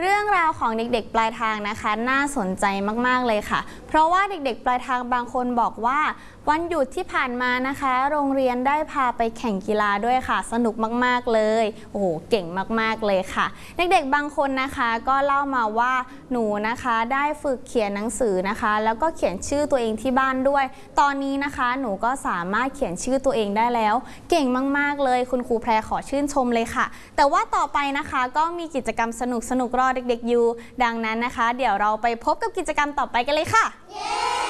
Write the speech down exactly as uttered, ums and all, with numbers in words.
เรื่องราวของเด็กๆปลายทางนะคะน่าสนใจมากๆเลยค่ะเพราะว่าเด็กๆปลายทางบางคนบอกว่าวันหยุดที่ผ่านมานะคะโรงเรียนได้พาไปแข่งกีฬาด้วยค่ะสนุกมากๆเลยโอ้โหเก่งมากๆเลยค่ะเด็กๆบางคนนะคะก็เล่ามาว่าหนูนะคะได้ฝึกเขียนหนังสือนะคะแล้วก็เขียนชื่อตัวเองที่บ้านด้วยตอนนี้นะคะหนูก็สามารถเขียนชื่อตัวเองได้แล้วเก่งมากๆเลยคุณครูแพรขอชื่นชมเลยค่ะแต่ว่าต่อไปนะคะก็มีกิจกรรมสนุกๆรอเด็กๆอยู่ดังนั้นนะคะเดี๋ยวเราไปพบกับกิจกรรมต่อไปกันเลยค่ะ